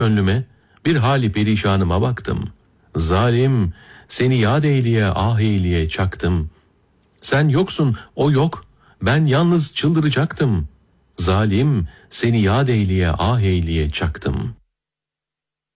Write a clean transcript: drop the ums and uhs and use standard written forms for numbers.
Gönlüme, bir hali perişanıma baktım. Zalim, seni yad eyleye ah eyleye çaktım. Sen yoksun, o yok, ben yalnız çıldıracaktım. Zalim, seni yad eyleye ah eyleye çaktım.